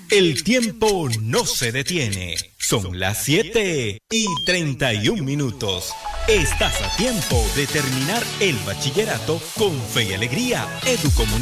El tiempo no se detiene. Son las 7:31. Estás a tiempo de terminar el bachillerato con fe y alegría. Educomunicaciones.